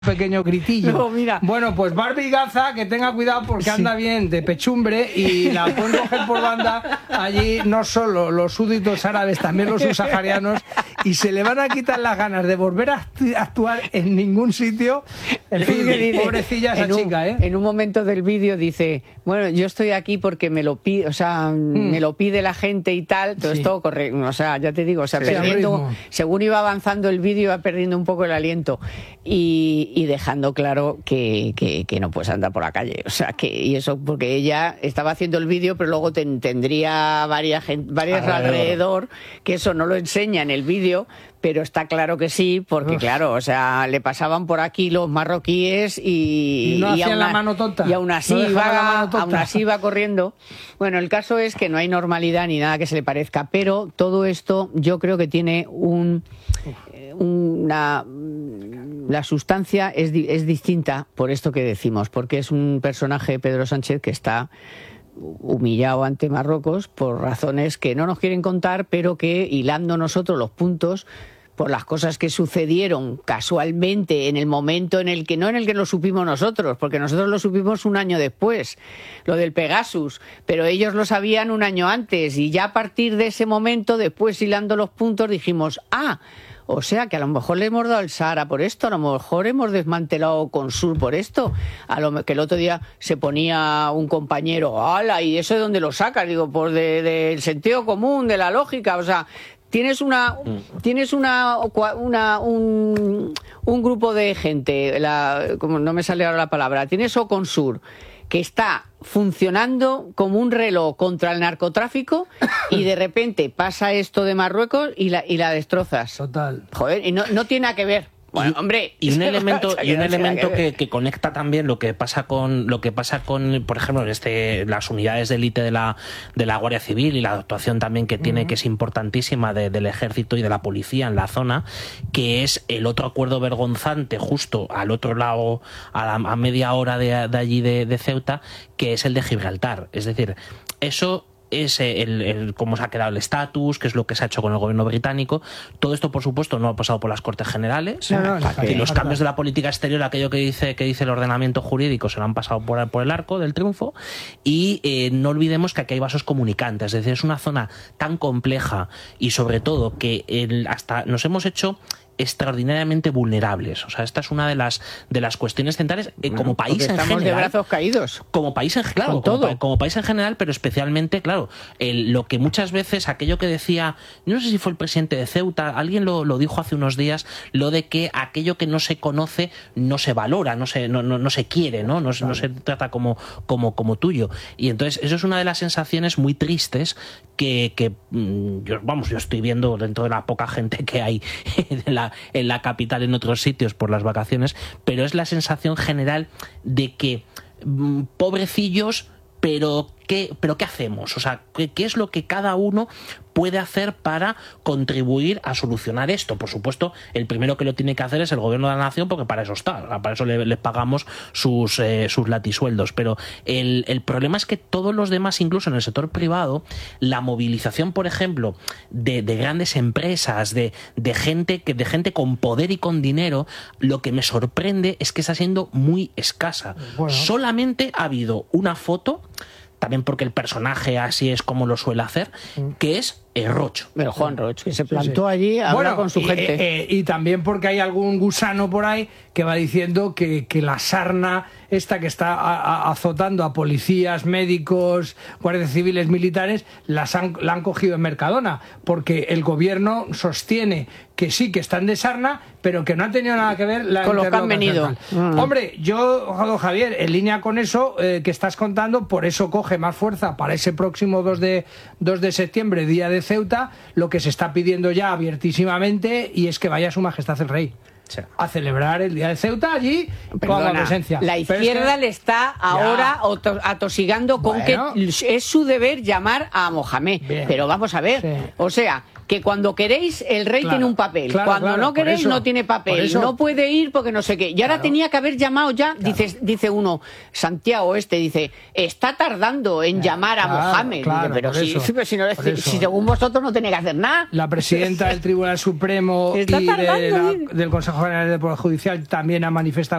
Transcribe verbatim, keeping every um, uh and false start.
pequeño gritillo. No, mira. Bueno, pues Barbie Gaza, que tenga cuidado porque anda bien de pechumbre y la pueden coger por banda allí, no solo los súbditos árabes, también los subsaharianos, y se le van a quitar las ganas de volver a actuar en ningún sitio. En fin, dice, pobrecilla esa en un, chica, ¿eh? En un momento del vídeo dice, bueno, yo estoy aquí porque me lo pide, o sea, mm. me lo pide la gente y tal, todo Sí. esto correcto, o sea, ya te digo, o sea, Sí, perdiendo, según iba avanzando el vídeo, iba perdiendo un poco el aliento y, y dejando claro que, que, que no puedes andar por la calle, o sea, que y eso porque ella estaba haciendo el vídeo, pero luego ten, tendría varias, varias alrededor. alrededor, que eso no lo enseña en el vídeo, pero está claro que sí, porque Uf. claro, o sea, le pasaban por aquí los marroquíes y, y no y hacían aún, la mano tonta. Y aún así, no iba, aún así iba corriendo. Bueno, el caso es que no hay normalidad ni nada que se le parezca, pero todo esto yo creo que tiene un una la sustancia es, es distinta por esto que decimos, porque es un personaje, Pedro Sánchez, que está humillado ante Marruecos por razones que no nos quieren contar, pero que hilando nosotros los puntos por las cosas que sucedieron casualmente en el momento en el que, no en el que lo supimos nosotros, porque nosotros lo supimos un año después, lo del Pegasus, pero ellos lo sabían un año antes y ya a partir de ese momento, después hilando los puntos, dijimos, ah, o sea que a lo mejor le hemos dado el Sahara por esto, a lo mejor hemos desmantelado Consur por esto, a lo que el otro día se ponía un compañero, ¡hala! ¿Y eso de dónde lo sacas? Digo, pues del de, de sentido común, de la lógica, o sea, tienes una tienes una, una un, un grupo de gente, la, como no me sale ahora la palabra, tienes Oconsur, que está funcionando como un reloj contra el narcotráfico y de repente pasa esto de Marruecos y la, y la destrozas. Total. Joder, y no, no tiene nada que ver. Bueno, y, hombre, y un elemento y un no elemento que, que, que conecta también lo que pasa con lo que pasa con, por ejemplo, este las unidades de élite de la de la Guardia Civil y la actuación también que tiene, uh-huh. que es importantísima de, del Ejército y de la Policía en la zona, que es el otro acuerdo vergonzante justo al otro lado, a, la, a media hora de, de allí de, de Ceuta, que es el de Gibraltar. Es decir, eso es el, el cómo se ha quedado el estatus, qué es lo que se ha hecho con el gobierno británico. Todo esto, por supuesto, no ha pasado por las Cortes Generales. No, no, y los cambios de la política exterior, aquello que dice que dice el ordenamiento jurídico, se lo han pasado por, por el arco del triunfo. Y eh, no olvidemos que aquí hay vasos comunicantes. Es decir, es una zona tan compleja y sobre todo que el, hasta nos hemos hecho extraordinariamente vulnerables. O sea, esta es una de las de las cuestiones centrales eh, bueno, como país en estamos general. De brazos caídos. Como país en claro, como, todo. como país en general, pero especialmente, claro, el, lo que muchas veces aquello que decía, no sé si fue el presidente de Ceuta, alguien lo, lo dijo hace unos días, lo de que aquello que no se conoce no se valora, no se no, no, no se quiere, ¿no? No, no se trata como como como tuyo. Y entonces eso es una de las sensaciones muy tristes que que yo, vamos, yo estoy viendo dentro de la poca gente que hay en la en la capital, en otros sitios por las vacaciones, pero es la sensación general de que mmm, pobrecillos, pero ¿qué, pero ¿qué hacemos? O sea, ¿qué, qué es lo que cada uno puede hacer para contribuir a solucionar esto? Por supuesto, el primero que lo tiene que hacer es el gobierno de la nación, porque para eso está, para eso le, le pagamos sus, eh, sus latisueldos. Pero el, el problema es que todos los demás, incluso en el sector privado, la movilización, por ejemplo, de, de grandes empresas, de, de, gente que, de gente con poder y con dinero, lo que me sorprende es que está siendo muy escasa. Bueno. Solamente ha habido una foto, también porque el personaje así es como lo suele hacer, que es el Rocho. Pero Juan Rocho, que se plantó sí, sí. allí a hablar bueno, con su y, gente. Eh, eh, y también porque hay algún gusano por ahí que va diciendo que, que la sarna esta que está a, a, azotando a policías, médicos, guardias civiles, militares, las han, la han cogido en Mercadona, porque el gobierno sostiene que sí, que están de sarna, pero que no han tenido nada que ver la con lo que han venido. Mm. Hombre, yo, Javier, en línea con eso eh, que estás contando, por eso coge más fuerza para ese próximo dos de septiembre, día de Ceuta, lo que se está pidiendo ya abiertísimamente, y es que vaya Su Majestad el Rey sí. a celebrar el día de Ceuta allí. Perdona, con la presencia. La izquierda es que... le está ahora ya. atosigando con bueno. que es su deber llamar a Mohamed. Bien. Pero vamos a ver, sí. o sea, que cuando queréis el rey Claro, tiene un papel, claro, cuando claro, no queréis eso, no tiene papel, eso, no puede ir porque no sé qué. Y ahora claro, tenía que haber llamado ya, claro, dice, dice uno, Santiago este, dice, está tardando en claro, llamar a claro, Mohamed. claro, Dice, pero, si, eso, pero si, no, si, si según vosotros no tenéis que hacer nada. La presidenta del Tribunal Supremo y Está de tardando, la, ¿eh? del Consejo General del Poder Judicial también ha manifestado